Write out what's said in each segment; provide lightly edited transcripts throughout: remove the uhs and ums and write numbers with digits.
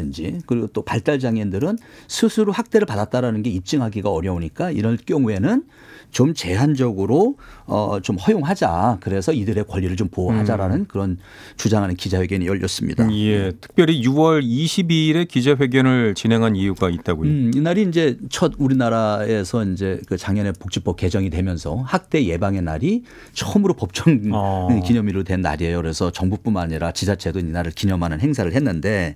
장애인이라든지 그리고 또 발달 장애인들은 스스로 학대를 받았다라는 게 입증하기가 어려우니까 이럴 경우에는 좀 제한적으로 좀 허용하자. 그래서 이들의 권리를 좀 보호하자라는 그런 주장하는 기자회견이 열렸습니다. 예, 특별히 6월 22일에 기자회견을 진행한 이유가 있다고요? 이날이 이제 첫 우리나라에서 이제 그 작년에 복지법 개정이 되면서 학대 예방의 날이 처음으로 법정 기념일로 된 날이에요. 그래서 정부뿐만 아니라 지자체도 이날을 기념하는 행사를 했는데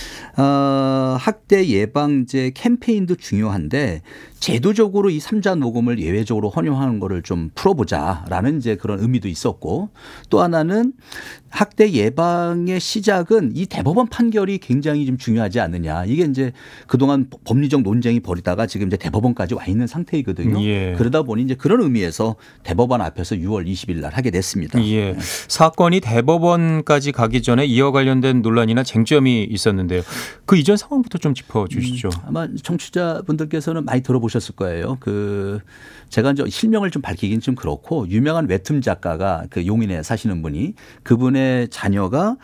학대 예방제 캠페인도 중요한데 제도적으로 이 3자 녹음을 예외적으로 허용하는 거를 좀 풀어보자라는 이제 그런 의미도 있었고 또 하나는 학대 예방의 시작은 이 대법원 판결이 굉장히 좀 중요하지 않느냐. 이게 이제 그동안 법리적 논쟁이 벌이다가 지금 이제 대법원까지 와 있는 상태이거든요. 예. 그러다 보니 이제 그런 의미에서 대법원 앞에서 6월 20일 날 하게 됐습니다. 예. 사건이 대법원까지 가기 전에 이와 관련된 논란이나 쟁점이 있었는데요. 그 이전 상황부터 좀 짚어주시죠. 아마 청취자분들께서는 많이 들어보셨을 거예요. 제가 이제 실명을 좀 밝히긴 좀 그렇고 유명한 웹툰 작가가 그 용인에 사시는 분이 그분의 자녀가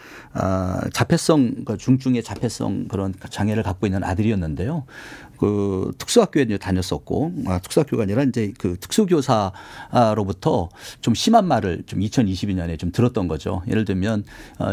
자폐성 중증의 자폐성 그런 장애를 갖고 있는 아들이었는데요. 그 특수학교에 다녔었고 특수학교가 아니라 이제 그 특수교사로부터 좀 심한 말을 좀 2022년에 좀 들었던 거죠. 예를 들면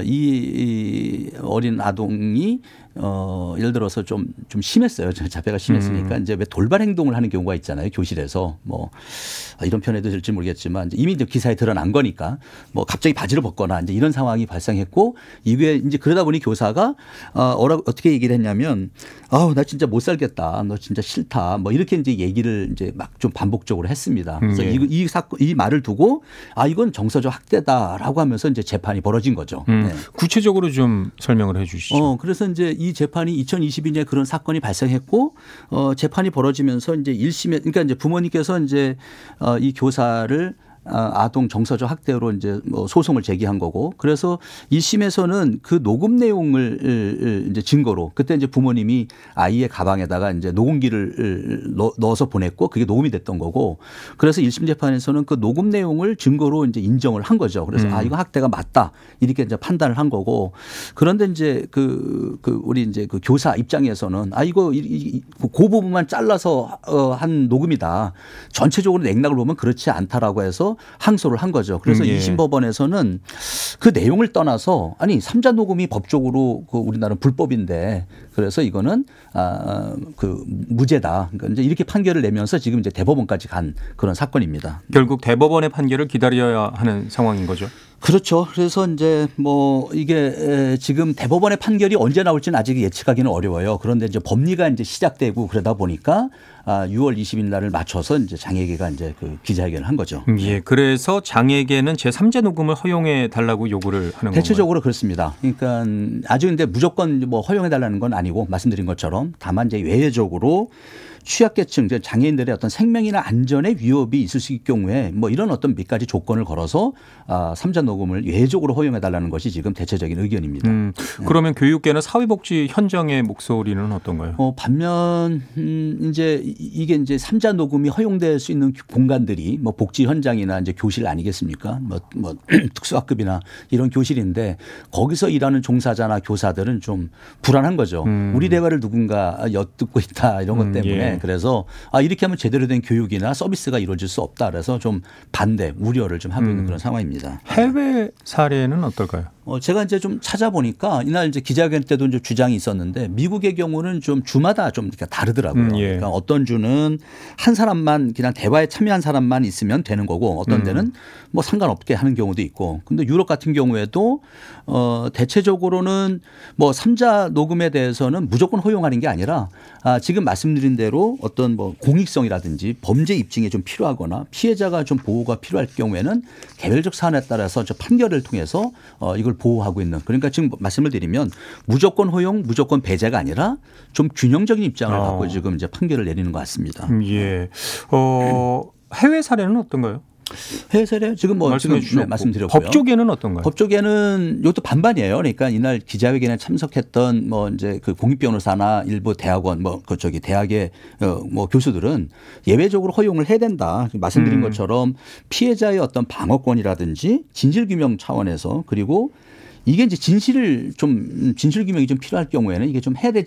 이 어린 아동이 예를 들어서 좀 심했어요. 자폐가 심했으니까 이제 왜 돌발 행동을 하는 경우가 있잖아요. 교실에서 뭐 이런 표현해도 될지 모르겠지만 이미 이제 기사에 드러난 거니까 뭐 갑자기 바지를 벗거나 이제 이런 상황이 발생했고 이게 이제 그러다 보니 교사가 어떻게 얘기를 했냐면 나 진짜 못 살겠다. 너 진짜 싫다. 뭐 이렇게 이제 얘기를 이제 막 좀 반복적으로 했습니다. 그래서 이 말을 두고 이건 정서적 학대다라고 하면서 이제 재판이 벌어진 거죠. 네. 구체적으로 좀 설명을 해 주시죠. 그래서 이제 이 재판이 2022년에 그런 사건이 발생했고 재판이 벌어지면서 이제 1심에 그러니까 이제 부모님께서 이제 이 교사를 아동 정서적 학대로 이제 소송을 제기한 거고 그래서 1심에서는 그 녹음 내용을 이제 증거로 그때 이제 부모님이 아이의 가방에다가 이제 녹음기를 넣어서 보냈고 그게 녹음이 됐던 거고 그래서 1심 재판에서는 그 녹음 내용을 증거로 이제 인정을 한 거죠. 그래서 이거 학대가 맞다 이렇게 이제 판단을 한 거고 그런데 이제 우리 이제 그 교사 입장에서는 이거 그 부분만 잘라서 한 녹음이다. 전체적으로 맥락을 보면 그렇지 않다라고 해서 항소를 한 거죠. 그래서 2심 법원에서는 그 내용을 떠나서 3자 녹음이 법적으로 우리나라는 불법인데 그래서 이거는 무죄다. 그러니까 이제 이렇게 판결을 내면서 지금 이제 대법원까지 간 그런 사건입니다. 결국 대법원의 판결을 기다려야 하는 상황인 거죠. 그렇죠. 그래서 이제 이게 지금 대법원의 판결이 언제 나올지는 아직 예측하기는 어려워요. 그런데 이제 법리가 이제 시작되고 그러다 보니까 6월 20일 날을 맞춰서 이제 장애계가 이제 그 기자회견을 한 거죠. 예. 그래서 장애계는 제3자 녹음을 허용해 달라고 요구를 하는 건가요? 대체적으로 그렇습니다. 그러니까 아주 근데 무조건 허용해 달라는 건 아니고 말씀드린 것처럼 다만 이제 외회적으로 취약계층, 장애인들의 어떤 생명이나 안전에 위협이 있을 수 있을 경우에 이런 어떤 몇 가지 조건을 걸어서 3자 녹음을 예외적으로 허용해 달라는 것이 지금 대체적인 의견입니다. 그러면 교육계나 사회복지 현장의 목소리는 어떤가요? 반면 이제 이게 이제 3자 녹음이 허용될 수 있는 공간들이 복지 현장이나 이제 교실 아니겠습니까? 특수학급이나 이런 교실인데 거기서 일하는 종사자나 교사들은 좀 불안한 거죠. 우리 대화를 누군가 엿듣고 있다 이런 것 때문에 그래서 이렇게 하면 제대로 된 교육이나 서비스가 이루어질 수 없다. 그래서 좀 반대, 우려를 좀 하고 있는 그런 상황입니다. 해외 사례는 어떨까요? 제가 이제 좀 찾아보니까 이날 이제 기자회견 때도 이제 주장이 있었는데 미국의 경우는 좀 주마다 좀 다르더라고요. 그러니까 어떤 주는 한 사람만 그냥 대화에 참여한 사람만 있으면 되는 거고 어떤 데는 상관없게 하는 경우도 있고. 근데 유럽 같은 경우에도 대체적으로는 3자 녹음에 대해서는 무조건 허용하는 게 아니라 지금 말씀드린 대로 어떤 공익성이라든지 범죄 입증이 좀 필요하거나 피해자가 좀 보호가 필요할 경우에는 개별적 사안에 따라서 저 판결을 통해서 이걸 보호하고 있는 그러니까 지금 말씀을 드리면 무조건 허용, 무조건 배제가 아니라 좀 균형적인 입장을 갖고 지금 이제 판결을 내리는 것 같습니다. 예. 해외 사례는 어떤가요? 해외 사례 지금 말씀드렸고요. 법조계는 어떤가요? 법조계는 이것도 반반이에요. 그러니까 이날 기자회견에 참석했던 이제 그 공익변호사나 일부 대학원 대학의 교수들은 예외적으로 허용을 해야 된다. 말씀드린 것처럼 피해자의 어떤 방어권이라든지 진실규명 차원에서 그리고 이게 이제 진실 규명이 좀 필요할 경우에는 이게 좀 해야 되지